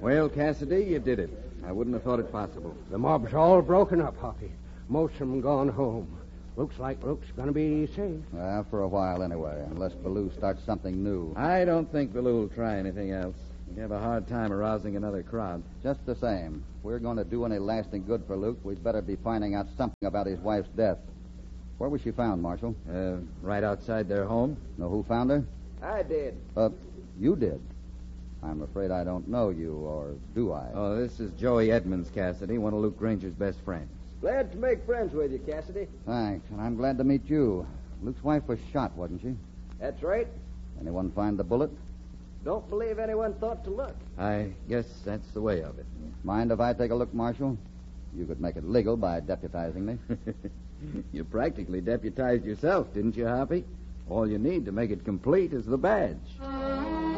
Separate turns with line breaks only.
Well, Cassidy, you did it. I wouldn't have thought it possible.
The mob's all broken up, Hoppy. Most of them gone home. Looks like Luke's going to be safe.
For a while anyway, unless Bellew starts something new.
I don't think Bellew will try anything else. He'd have a hard time arousing another crowd.
Just the same, if we're going to do any lasting good for Luke, we'd better be finding out something about his wife's death. Where was she found, Marshal?
Right outside their home.
Know who found her?
I did.
You did. I'm afraid I don't know you, or do I?
Oh, this is Joey Edmonds, Cassidy, one of Luke Granger's best friends.
Glad to make friends with you, Cassidy.
Thanks, and I'm glad to meet you. Luke's wife was shot, wasn't she?
That's right.
Anyone find the bullet?
Don't believe anyone thought to look.
I guess that's the way of it.
Mind if I take a look, Marshal? You could make it legal by deputizing me.
You practically deputized yourself, didn't you, Hoppy? All you need to make it complete is the badge.